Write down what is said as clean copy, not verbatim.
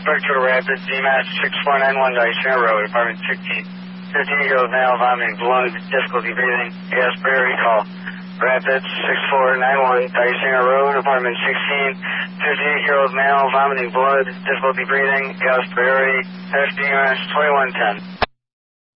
Spectral Rapids, DMAS 6491, Dicena Road, apartment 16. 15-year-old male, vomiting, balloons, difficulty breathing, gas priority call. Rapids 6491, Dicena Road, apartment 16. 58-year-old male, vomiting, blood, difficulty breathing, gas priority, FDMS 2110.